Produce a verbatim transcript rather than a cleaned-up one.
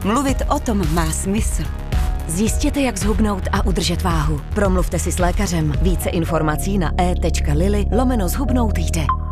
Mluvit o tom má smysl. Zjistěte, jak zhubnout a udržet váhu. Promluvte si s lékařem. Více informací na e tečka lily lomeno zhubnout jde.